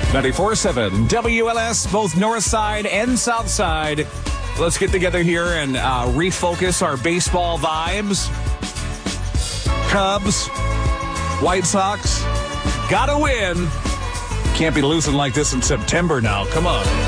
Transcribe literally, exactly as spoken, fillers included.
ninety-four point seven W L S, both north side and south side. Let's get together here and uh, refocus our baseball vibes. Cubs, White Sox, gotta win. Can't be losing like this in September now. Come on.